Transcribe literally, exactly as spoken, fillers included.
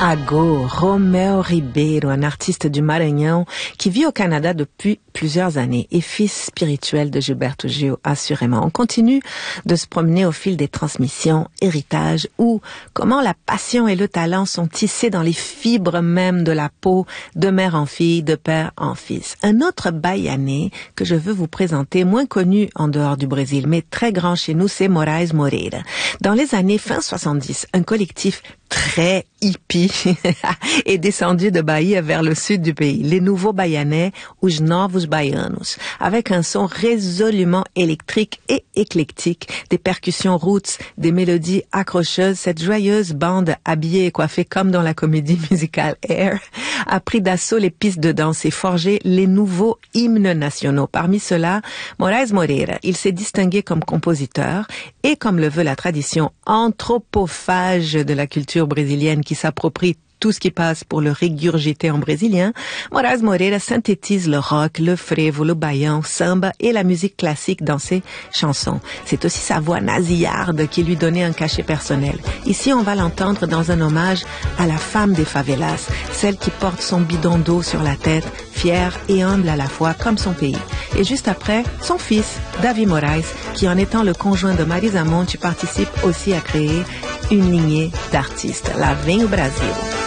Ago, Romeu Ribeiro, un artiste du Maranhão qui vit au Canada depuis plusieurs années et fils spirituel de Gilberto Gil, assurément. On continue de se promener au fil des transmissions, héritages ou comment la passion et le talent sont tissés dans les fibres même de la peau de mère en fille, de père en fils. Un autre baianais que je veux vous présenter, moins connu en dehors du Brésil, mais très grand chez nous, c'est Moraes Moreira. Dans les années fin soixante-dix, un collectif très hippie est descendu de Bahia vers le sud du pays, les nouveaux Baianais, os Novos Baianos, avec un son résolument électrique et éclectique, des percussions roots, des mélodies accrocheuses. Cette joyeuse bande habillée et coiffée comme dans la comédie musicale Air a pris d'assaut les pistes de danse et forgé les nouveaux hymnes nationaux. Parmi ceux-là, Moraes Moreira, il s'est distingué comme compositeur et, comme le veut la tradition anthropophage de la culture brésilienne qui s'approprie tout ce qui passe pour le régurgiter en brésilien, Moraes Moreira synthétise le rock, le frevo, le baião, samba et la musique classique dans ses chansons. C'est aussi sa voix nasillarde qui lui donnait un cachet personnel. Ici, on va l'entendre dans un hommage à la femme des favelas, celle qui porte son bidon d'eau sur la tête, fière et humble à la fois comme son pays. Et juste après, son fils, Davi Moraes, qui en étant le conjoint de Marisa Monte participe aussi à créer une lignée d'artistes. Lá vem o Brasil.